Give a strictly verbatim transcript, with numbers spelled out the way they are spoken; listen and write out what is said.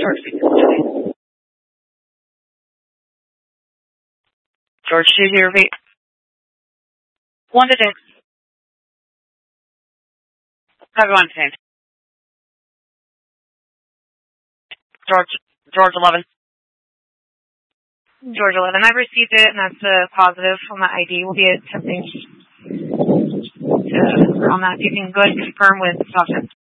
George, today. George, did you repeat? One to six. Everyone same. George, George eleven. George eleven. I've received it, and that's a positive on the I D. We'll be attempting to, on that. You can go ahead and confirm with Doctor